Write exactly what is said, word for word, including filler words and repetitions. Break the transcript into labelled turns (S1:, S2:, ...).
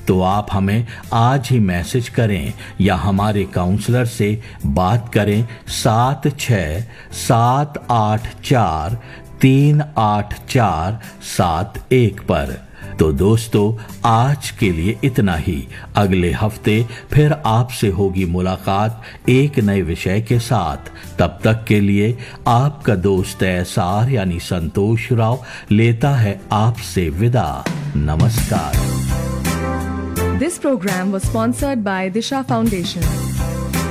S1: तो आप हमें आज ही मैसेज करें या हमारे काउंसलर से बात करें सात छः सात आठ चार तीन आठ चार सात एक पर। तो दोस्तों, आज के लिए इतना ही। अगले हफ्ते फिर आपसे होगी मुलाकात एक नए विषय के साथ। तब तक के लिए आपका दोस्त एसार यानी संतोष राव लेता है आपसे विदा। नमस्कार।
S2: This program was sponsored by Disha Foundation.